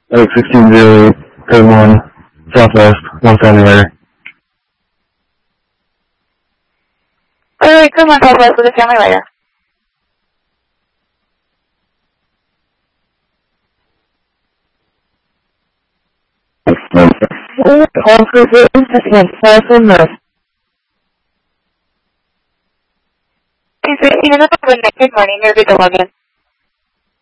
Alex 1608, code 1, Southwest, 1 family later. Alright, code 1 Southwest with a family later. Call for against Southwest North. Good morning, you're good to log in.